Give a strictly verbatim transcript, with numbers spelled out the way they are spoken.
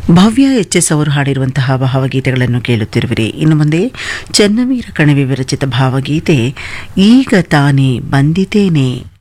ಭವ್ಯ H S ಅವರು ಹಾಡಿರುವಂತಹ ಭಾವಗೀತೆಗಳನ್ನು ಕೇಳುತ್ತಿರುವಿರಿ. ಇನ್ನು ಮುಂದೆ ಚೆನ್ನವೀರ ಕಣವಿ ವಿರಚಿತ ಭಾವಗೀತೆ ಈಗ ತಾನೇ ಬಂದಿತೇನೆ.